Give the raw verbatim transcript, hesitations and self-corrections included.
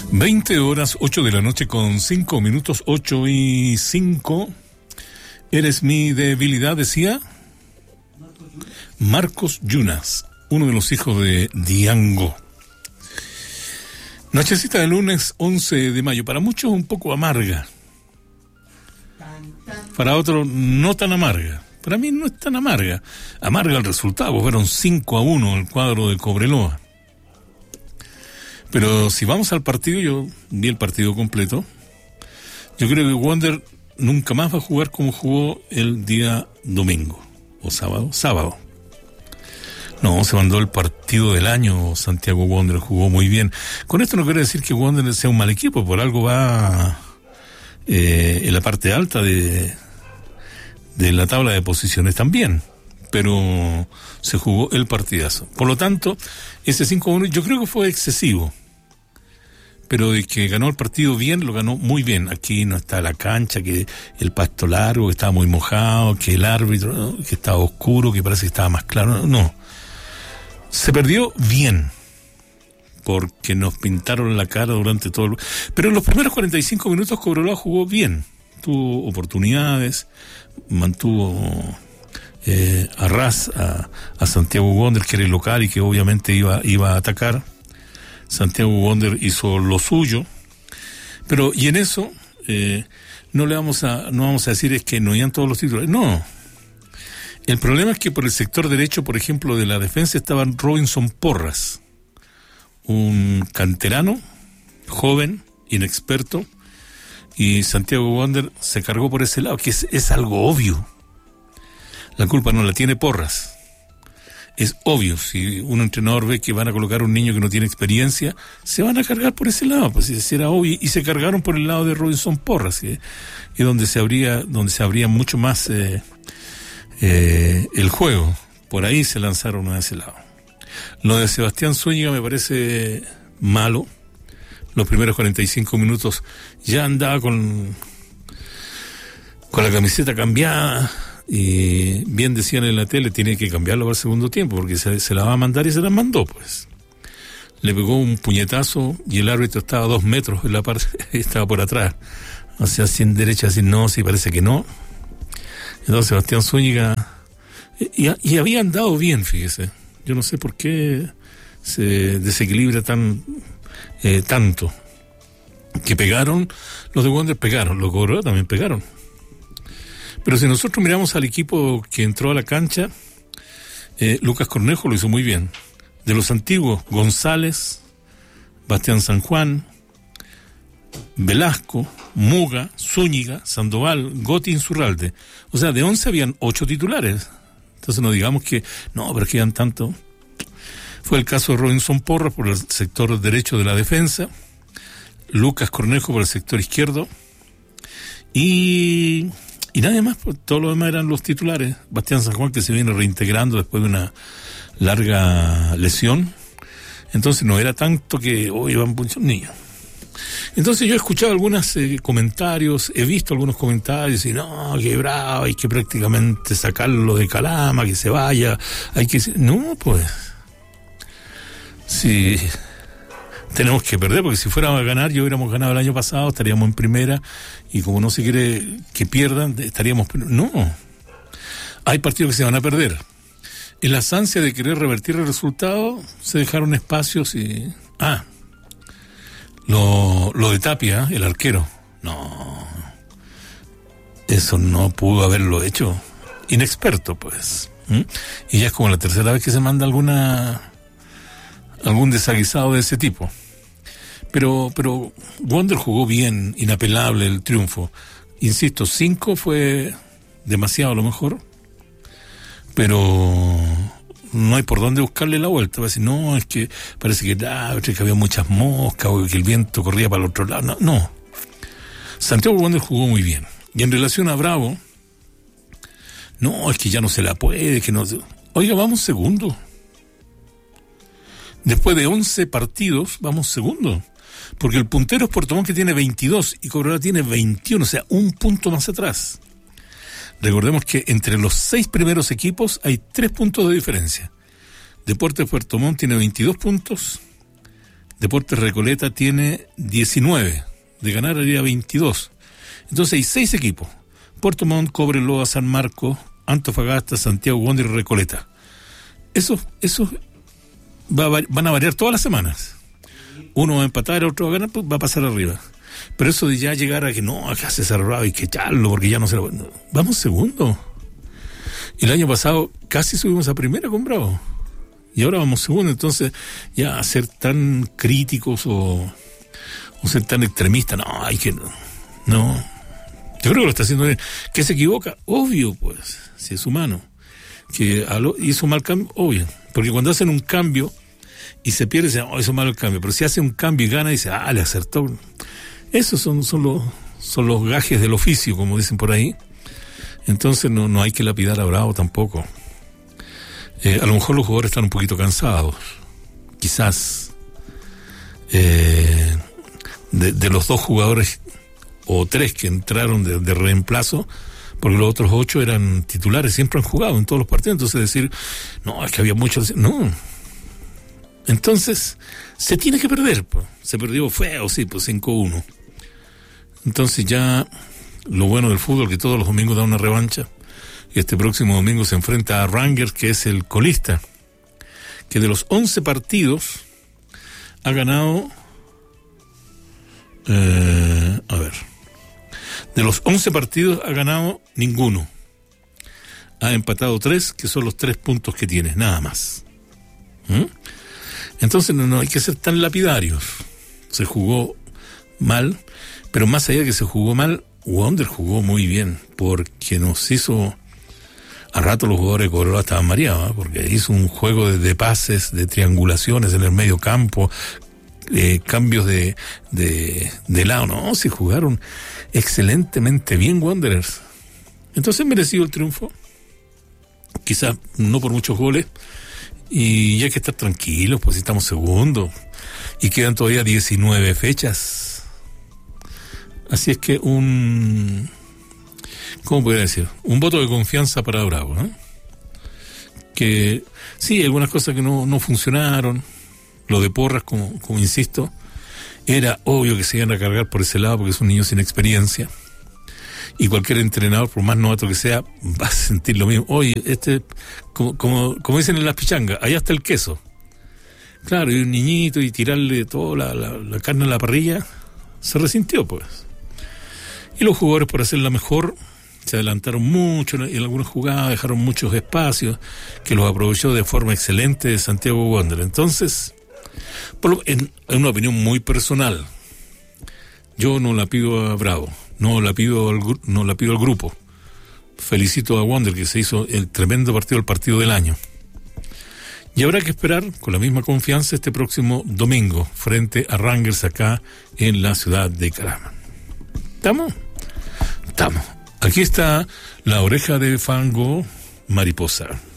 veinte horas, ocho de la noche con cinco minutos, ocho y cinco. Eres mi debilidad, decía Marcos Yunas, uno de los hijos de Diango. Nochecita de lunes once de mayo, para muchos un poco amarga, para otros no tan amarga. Para mí no es tan amarga. Amarga el resultado, fueron cinco a uno el cuadro de Cobreloa. Pero si vamos al partido, yo vi el partido completo. Yo creo que Wander nunca más va a jugar como jugó el día domingo, o sábado, sábado. No, se mandó el partido del año. Santiago Wander jugó muy bien. Con esto no quiero decir que Wander sea un mal equipo, por algo va eh, en la parte alta de, de la tabla de posiciones también, pero se jugó el partidazo. Por lo tanto, ese cinco a uno yo creo que fue excesivo, pero de que ganó el partido bien, lo ganó muy bien. Aquí no está la cancha, que el pasto largo, que estaba muy mojado, que el árbitro, ¿no?, que estaba oscuro, que parece que estaba más claro. No, se perdió bien, porque nos pintaron la cara durante todo el... Pero en los primeros cuarenta y cinco minutos Cobreloa jugó bien, tuvo oportunidades, mantuvo eh, a ras a, a Santiago Wander, que era el local y que obviamente iba, iba a atacar. Santiago Wander hizo lo suyo, pero y en eso eh, no le vamos a no vamos a decir es que no iban todos los títulos. No, el problema es que por el sector derecho, por ejemplo, de la defensa estaban Robinson Porras, un canterano, joven, inexperto, y Santiago Wander se cargó por ese lado, que es, es algo obvio. La culpa no la tiene Porras. Es obvio, si un entrenador ve que van a colocar a un niño que no tiene experiencia, se van a cargar por ese lado, pues era obvio, y se cargaron por el lado de Robinson Porras, que es donde se abría, donde se abría mucho más eh, eh, el juego. Por ahí se lanzaron a ese lado. Lo de Sebastián Zúñiga me parece malo. Los primeros cuarenta y cinco minutos ya andaba con, con la camiseta cambiada. Y bien decían en la tele, tiene que cambiarlo para el segundo tiempo, porque se, se la va a mandar y se la mandó, pues. Le pegó un puñetazo y el árbitro estaba a dos metros en la parte, estaba por atrás. O sea, si en derecha, así no, si parece que no. Entonces Sebastián Zúñiga, y, y había andado bien, fíjese. Yo no sé por qué se desequilibra tan eh, tanto. Que pegaron, los de Wander pegaron, los Cobreloa también pegaron. Pero si nosotros miramos al equipo que entró a la cancha, eh, Lucas Cornejo lo hizo muy bien. De los antiguos, González, Bastián San Juan, Velasco, Muga, Zúñiga, Sandoval, Gotti, Insurralde. O sea, de once habían ocho titulares. Entonces no digamos que, no, pero es que iban tanto. Fue el caso de Robinson Porras por el sector derecho de la defensa, Lucas Cornejo por el sector izquierdo, y... Y nadie más, pues todos los demás eran los titulares. Bastián San Juan, que se viene reintegrando después de una larga lesión. Entonces no era tanto que hoy iban muchos niños. Entonces yo he escuchado algunos eh, comentarios, he visto algunos comentarios, y no, que bravo, hay que prácticamente sacarlo de Calama, que se vaya, hay que... No, pues... Sí... Tenemos que perder, porque si fuéramos a ganar, yo hubiéramos ganado el año pasado, estaríamos en primera, y como no se quiere que pierdan, estaríamos... No, hay partidos que se van a perder. En la ansia de querer revertir el resultado, se dejaron espacios y... Ah, lo, lo de Tapia, el arquero, no, eso no pudo haberlo hecho. Inexperto, pues. ¿Mm? Y ya es como la tercera vez que se manda alguna... algún desaguisado de ese tipo. Pero pero Wander jugó bien, inapelable el triunfo. Insisto, cinco fue demasiado a lo mejor, pero no hay por dónde buscarle la vuelta. Va a decir, no, es que parece que, ah, que había muchas moscas o que el viento corría para el otro lado. No, no. Santiago Wander jugó muy bien. Y en relación a Bravo, no, es que ya no se la puede, que no... Oiga, vamos segundo. Después de once partidos, vamos segundo. Porque el puntero es Puerto Montt, que tiene veintidós, y Cobreloa tiene veintiuno, o sea, un punto más atrás. Recordemos que entre los seis primeros equipos hay tres puntos de diferencia. Deportes Puerto Montt tiene veintidós puntos, Deportes Recoleta tiene diecinueve, de ganar haría veintidós. Entonces hay seis equipos: Puerto Montt, Cobreloa, San Marcos, Antofagasta, Santiago Wander y Recoleta. Esos, esos va a, van a variar todas las semanas. Uno va a empatar, otro va a ganar, pues va a pasar arriba. Pero eso de ya llegar a que no, acá se cerrado y que echarlo porque ya no se lo... No, vamos segundo. El año pasado casi subimos a primera con Bravo. Y ahora vamos segundo. Entonces ya ser tan críticos o, o ser tan extremistas, no, hay que... No, no. Yo creo que lo está haciendo bien. ¿Que se equivoca? Obvio, pues, si es humano. Que hizo mal cambio, obvio. Porque cuando hacen un cambio y se pierde, dicen, oh, hizo mal el cambio. Pero si hace un cambio y gana, dice, ah, le acertó. Esos son, son, los, son los gajes del oficio, como dicen por ahí. Entonces no, no hay que lapidar a Bravo tampoco. Eh, a lo mejor los jugadores están un poquito cansados. Quizás eh, de, de los dos jugadores o tres que entraron de, de reemplazo, porque los otros ocho eran titulares, siempre han jugado en todos los partidos. Entonces decir, no, es que había muchos... No. Entonces, se tiene que perder. Pues. Se perdió feo, sí, pues cinco uno. Entonces ya, lo bueno del fútbol, que todos los domingos da una revancha. Y este próximo domingo se enfrenta a Rangers, que es el colista, que de los once partidos ha ganado... Eh, a ver... De los once partidos ha ganado ninguno. Ha empatado tres, que son los tres puntos que tiene, nada más. ¿Mm? Entonces no, no hay que ser tan lapidarios. Se jugó mal, pero más allá de que se jugó mal, Wander jugó muy bien, porque nos hizo... A rato los jugadores de Cobreloa estaban mareados, ¿eh? Porque hizo un juego de, de pases, de triangulaciones en el medio campo, eh, cambios de, de, de lado. No, se jugaron excelentemente bien Wanderers. Entonces merecido el triunfo, quizás no por muchos goles, y hay que estar tranquilos, pues si estamos segundos y quedan todavía diecinueve fechas. Así es que un, ¿cómo podría decir? Un voto de confianza para Bravo, ¿no? Que sí, hay algunas cosas que no, no funcionaron. Lo de Porras, como, como insisto, era obvio que se iban a cargar por ese lado porque es un niño sin experiencia. Y cualquier entrenador, por más novato que sea, va a sentir lo mismo. Oye, este, como, como, como dicen en las pichangas, allá está el queso. Claro, y un niñito y tirarle toda la, la, la carne a la parrilla, se resintió, pues. Y los jugadores, por hacerla mejor, se adelantaron mucho en algunas jugadas, dejaron muchos espacios, que los aprovechó de forma excelente Santiago Wander. Entonces, por lo, en, en una opinión muy personal, yo no la pido a Bravo, no la pido al, no la pido al grupo. Felicito a Wander, que se hizo el tremendo partido, el partido del año. Y habrá que esperar con la misma confianza este próximo domingo frente a Rangers acá en la ciudad de Calama. ¿Estamos? Estamos. Aquí está la oreja de fango mariposa.